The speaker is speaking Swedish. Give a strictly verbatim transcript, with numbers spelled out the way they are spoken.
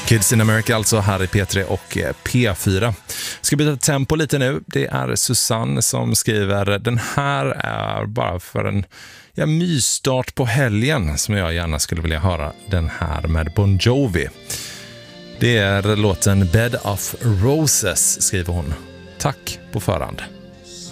Kids in America alltså här i P tre och P fyra. Ska byta tempo lite nu. Det är Susanne som skriver: den här är bara för en ja, mysstart på helgen som jag gärna skulle vilja höra den här med Bon Jovi. Det är låten Bed of Roses, skriver hon. Tack på förhand.